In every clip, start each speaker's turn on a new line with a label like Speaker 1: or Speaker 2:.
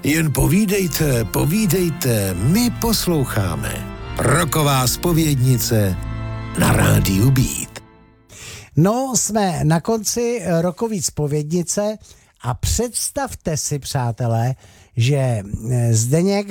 Speaker 1: Jen povídejte, povídejte, my posloucháme. Rocková zpovědnice na rádiu Beat.
Speaker 2: No, jsme na konci rokový zpovědnice a představte si, přátelé, že Zdeněk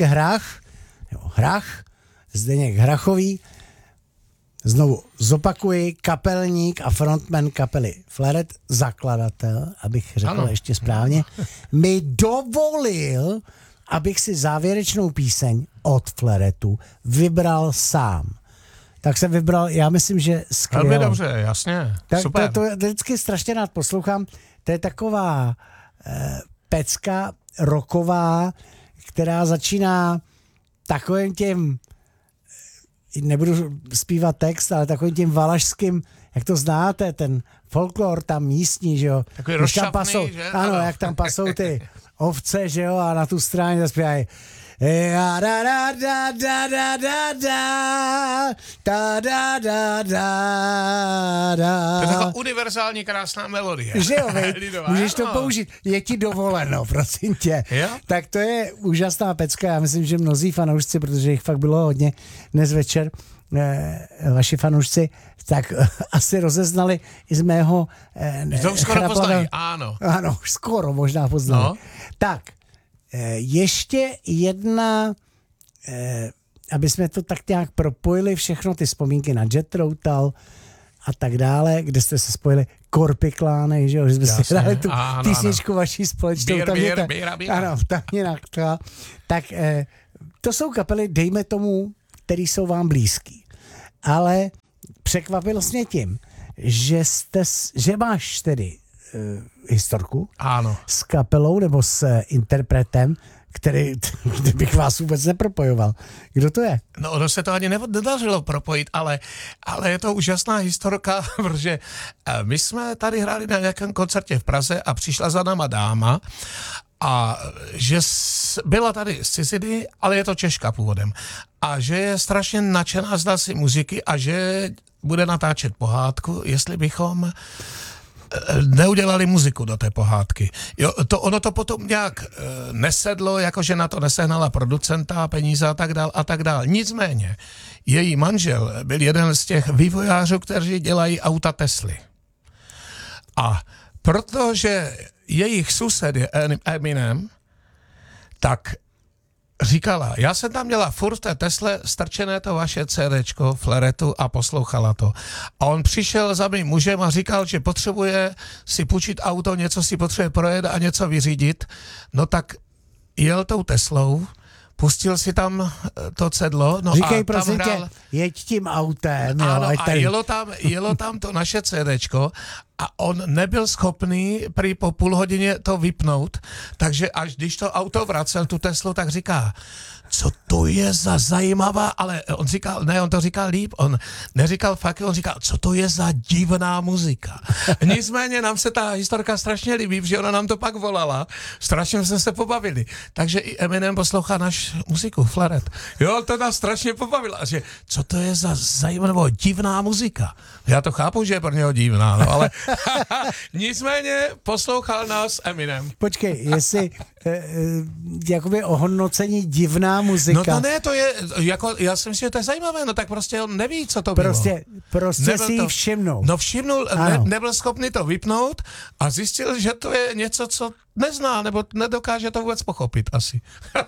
Speaker 2: Zdeněk Hrachový, znovu zopakuji, kapelník a frontman kapely Flaret, zakladatel, abych řekl ještě správně, mi dovolil, abych si závěrečnou píseň od Flaretu vybral sám. Tak jsem vybral, já myslím, že skvěle.
Speaker 3: Velmi dobře, jasně, super.
Speaker 2: To vždycky strašně rád poslouchám. To je taková pecka rocková, která začíná takovým tím, nebudu zpívat text, ale takovým tím valašským, jak to znáte, ten folklor tam místní, že jo.
Speaker 3: Takový rozšafný, že?
Speaker 2: Ano, jak tam pasou ty ovce, že jo, a na tu stráně zaspívají
Speaker 3: To je taková univerzální krásná melodie.
Speaker 2: Že jo, můžeš to použít. Je ti dovoleno, prosím tě.
Speaker 3: Jo?
Speaker 2: Tak to je úžasná pecka. Já myslím, že mnozí fanoušci, protože jich fakt bylo hodně dnes večer, vaši fanoušci, tak asi rozeznali i z mého
Speaker 3: to už skoro poznají, ano.
Speaker 2: Ano, už skoro možná poznali. No. Tak, ještě jedna, aby jsme to tak nějak propojili, všechno ty vzpomínky na Jethro Tull a tak dále, kde jste se spojili Korpiklány, že jo, že jsme si dali tu písničku vaší společnou. Ano, tam mě naktla. Tak to jsou kapely, dejme tomu, který jsou vám blízký. Ale překvapil jsi mě tím, že máš tedy historku s kapelou nebo s interpretem, který bych vás vůbec nepropojoval. Kdo to je?
Speaker 3: No, ono se to ani nedařilo propojit, ale je to úžasná historka, protože my jsme tady hráli na nějakém koncertě v Praze a přišla za náma dáma a že byla tady z ciziny, ale je to Češka původem. A že je strašně nadšená z naší muziky a že bude natáčet pohádku, jestli bychom neudělali muziku do té pohádky. Jo, ono to potom nějak nesedlo, jakože na to nesehnala producenta, peníze a tak dál. Nicméně, její manžel byl jeden z těch vývojářů, kteří dělají auta Tesly. A protože jejich sused je Eminem, tak říkala, já jsem tam měla furt v té Tesle strčené to vaše CDčko Flaretu a poslouchala to. A on přišel za mým mužem a říkal, že potřebuje si půjčit auto, něco si potřebuje projet a něco vyřídit. No tak jel tou Teslou, pustil si tam to cedlo. No
Speaker 2: říkej,
Speaker 3: a
Speaker 2: prosím
Speaker 3: tam hrál,
Speaker 2: tě, jeď tím autem.
Speaker 3: Ano, jo, a jelo tam to naše CDčko a on nebyl schopný prý po půl hodině to vypnout, takže až když to auto vracel, tu Teslu, tak říká, co to je za zajímavá, ale on to říkal líp, on neříkal fakt, on říkal, co to je za divná muzika. Nicméně nám se ta historka strašně líbí, protože ona nám to pak volala, strašně jsme se pobavili. Takže i Eminem poslouchá naš muziku, Flaret. Jo, to nás strašně pobavilo, že co to je za zajímavá, divná muzika. Já to chápu, že je pro něho divná, no, ale nicméně poslouchal nás Eminem.
Speaker 2: Počkej, jestli jakoby ohodnocení divná muzika.
Speaker 3: No to ne, to je, jako, já si myslím, že to je zajímavé, no tak prostě on neví, co to bylo.
Speaker 2: Prostě si ji všimnul.
Speaker 3: No všimnul, nebyl schopný to vypnout a zjistil, že to je něco, co nezná, nebo nedokáže to vůbec pochopit asi.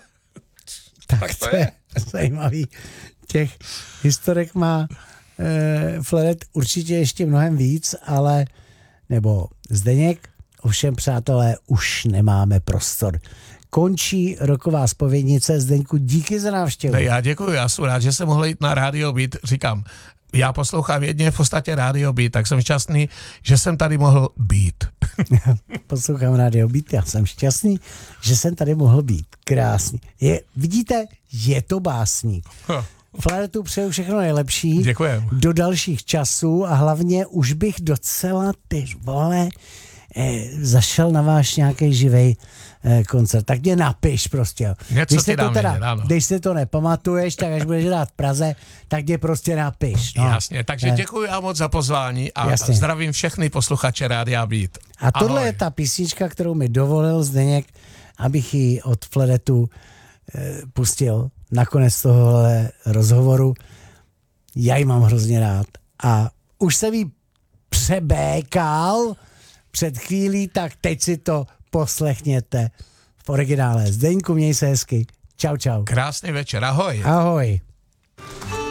Speaker 2: Tak to je zajímavý. Těch historek má Flaret určitě ještě mnohem víc, ale nebo Zdeněk, ovšem, přátelé, už nemáme prostor. Končí roková zpovědnice. Zdeňku, díky za návštěvu.
Speaker 3: Já děkuji, já jsem rád, že jsem mohl jít na rádio Beat. Říkám, já poslouchám jedně v podstatě rádio Beat, tak jsem šťastný, že jsem tady mohl být.
Speaker 2: Poslouchám rádio Beat, já jsem šťastný, že jsem tady mohl být. Krásný. Vidíte, je to básník. Flaretu přeju všechno nejlepší.
Speaker 3: Děkujem.
Speaker 2: Do dalších časů a hlavně už bych docela, ty vole, zašel na váš nějaký živej koncert. Tak mě napiš prostě. Když si to nepamatuješ, tak až budeš hrát v Praze, tak mě prostě napiš. No.
Speaker 3: Jasně, takže děkuji a moc za pozvání a zdravím všechny posluchače Rádia Beat.
Speaker 2: A tohle je ta písnička, kterou mi dovolil Zdeněk abych ji od Fledetu pustil nakonec tohohle rozhovoru. Já ji mám hrozně rád a už jsem jí přebékal před chvílí, tak teď si to poslechněte v originále. Zdeňku, měj se hezky. Čau, čau.
Speaker 3: Krásný večer, ahoj.
Speaker 2: Ahoj.